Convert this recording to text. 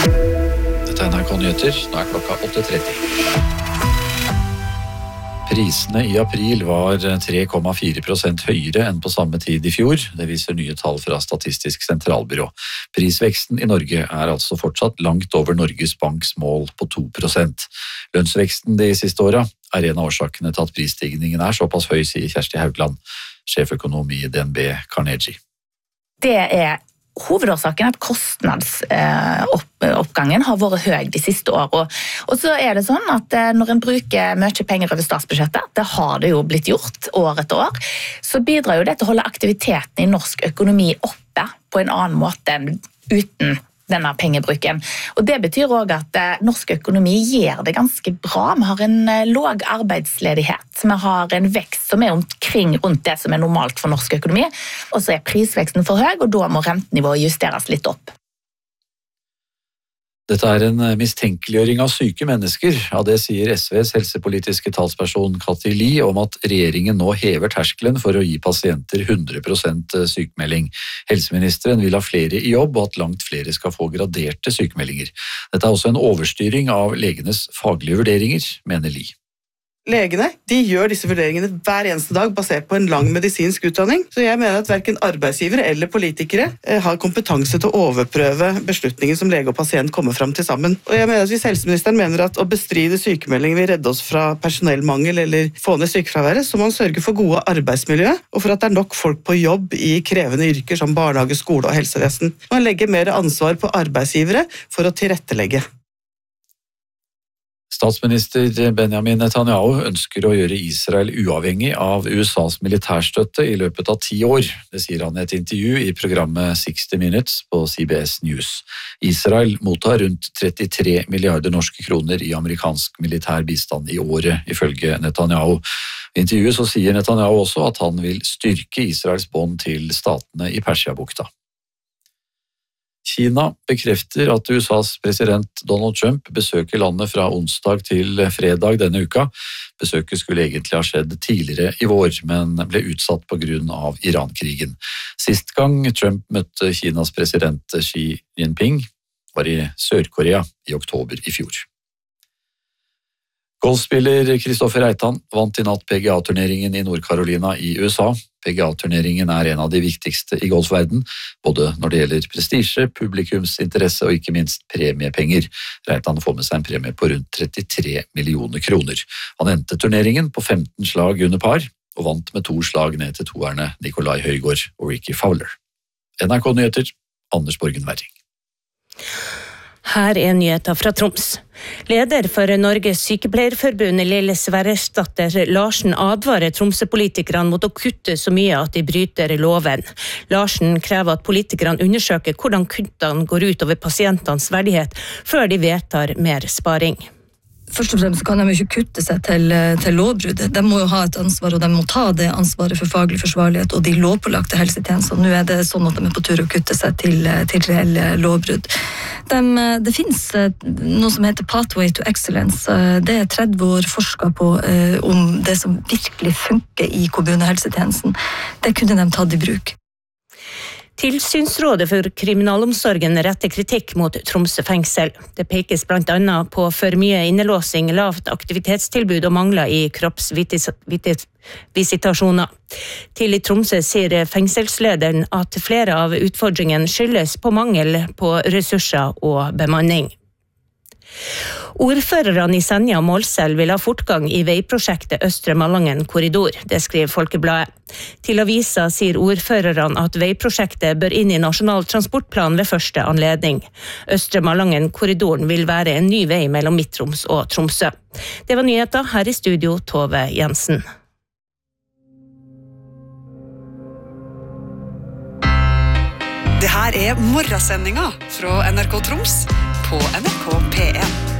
Dette NRK Nyheter, nå klokka 8:30. Prisene i april var 3,4% høyere enn på samme tid i fjor. Det viser nye tall fra Statistisk sentralbyrå. Prisveksten i Norge altså fortsatt langt over Norges Banks mål på 2%. Lønnsveksten de siste årene en av årsakene til at prisstigningen såpass høy, sier Kjersti Haugland, sjeføkonom i DNB Carnegie. Det hovedårsaken at kostnadsoppgangen har vært høy de siste årene. Og så det sånn at når en bruker mye penger over statsbudsjettet, det har det jo blitt gjort år etter år, så bidrar jo det til å holde aktiviteten i norsk økonomi oppe på en annen måte enn uten denne pengebruken. Og det betyr også at norsk økonomi gjør det ganske bra. Vi har en låg arbeidsledighet. Vi har en vekst som omkring rundt det som normalt for norsk økonomi. Og så prisveksten for høy, og da må rentenivået justeres litt opp. Dette en mistenkeliggjøring av syke mennesker. Ja, det sier SVs helsepolitiske talsperson Kathy Lie om at regjeringen nå hever terskelen for å gi pasienter 100% sykemelding. Helseministeren vil ha flere i jobb og at langt flere skal få graderte sykemeldinger. Dette også en overstyring av legenes faglige vurderinger, mener Lie. Legene, de gjør disse vurderingene hver eneste dag basert på en lang medisinsk utdanning, så jeg mener at hverken arbeidsgivere eller politikere har kompetanse til å overprøve beslutningen som lege og pasient kommer frem til sammen. Og jeg mener at hvis helseministeren mener at å bestride sykemelding vil redde oss fra personellmangel eller få ned sykefraværet, så må han sørge for gode arbeidsmiljø, og for at det nok folk på jobb i krevende yrker som barnehage, skole og helsevesen. Man legger mer ansvar på arbeidsgivere for å tilrettelegge. Statsminister Benjamin Netanyahu ønsker å gjøre Israel uavhengig av USAs militærstøtte i løpet av 10 år. Det sier han i et intervju i programmet 60 Minutes på CBS News. Israel mottar rundt 33 milliarder norske kroner i amerikansk militær bistand i året, ifølge Netanyahu. I intervjuet så sier Netanyahu også at han vil styrke Israels bånd til statene i Persiabukta. Kina bekrefter at USAs president Donald Trump besøker landet fra onsdag til fredag denne uka. Besøket skulle egentlig ha skjedd tidligere i vår, men ble utsatt på grunn av Iran-krigen. Sist gang Trump møtte Kinas president Xi Jinping var i Sør-Korea i oktober i fjor. Golfspiller Kristoffer Reitan vant i natt PGA-turneringen i Nord-Carolina i USA. PGA-turneringen en av de viktigste i golfverden, både når det gjelder prestisje, publikumsinteresse og ikke minst premiepenger. Reitan får med seg en premie på rundt 33 millioner kroner. Han endte turneringen på 15 slag under par, og vant med 2 slag ned til toerne Nikolai Højgaard og Ricky Fowler. NRK Nyheter, Anders Borgen Werring. Her nyheter fra Troms. Leder for Norges sykepleierforbund Lille Sverresdatter Larsen advarer Tromsø-politikerne mot å kutte så mye at de bryter loven. Larsen krever at politikerne undersøker hvordan kuttene går ut over pasientenes verdighet før de vedtar mer sparing. Først og fremst kan de ikke kutte seg til lovbrudd. De må jo ha et ansvar, og de må ta det ansvaret for faglig forsvarlighet og de lovpålagte helsetjenestene. Nå det sånn at de på tur å kutte seg til reell lovbrudd. Det finnes noe som heter Pathway to Excellence. Det 30 år forsket på om det som virkelig funker i kommunehelsetjenesten. Det kunne de tatt i bruk. Tilsynsrådet for kriminalomsorgen retter kritikk mot Tromsø fengsel. Det pekes blant annet på for mye innelåsing, lavt aktivitetstilbud og mangler i kroppsvisitasjoner. Til i Tromsø sier fengselslederen at flere av utfordringene skyldes på mangel på ressurser og bemanning. Ordførerne i Senja og Målselv vil ha fortgang i veiprosjektet Østre Malangen korridor, det skriver Folkebladet. Til avisa sier ordførerne at veiprosjektet bør inn i nasjonal transportplan ved første anledning. Østre Malangen korridoren vil være en ny vei mellom Midt-Troms og Tromsø. Det var nyheter, her i studio Tove Jensen. Det her morgensendinga fra NRK Troms på NRK P1.